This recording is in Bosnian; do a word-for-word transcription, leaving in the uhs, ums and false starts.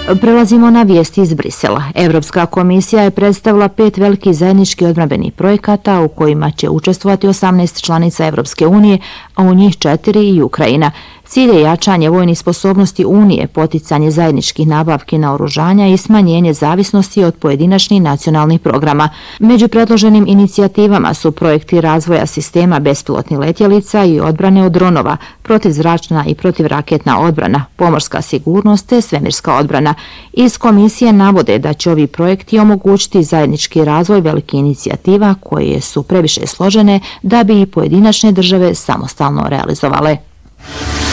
Prelazimo na vijesti iz Brisela. Evropska komisija je predstavila pet velikih zajedničkih odbrambenih projekata u kojima će učestvovati osamnaest članica Evropske unije, a u njih četiri i Ukrajina. Cilj je jačanje vojnih sposobnosti Unije, poticanje zajedničkih nabavki naoružanja i smanjenje zavisnosti od pojedinačnih nacionalnih programa. Među predloženim inicijativama su projekti razvoja sistema bespilotnih letjelica i odbrane od dronova, protivzračna i protivraketna odbrana, pomorska sigurnost te svemirska odbrana. Iz komisije navode da će ovi projekti omogućiti zajednički razvoj velikih inicijativa koje su previše složene da bi i pojedinačne države samostalno realizovale.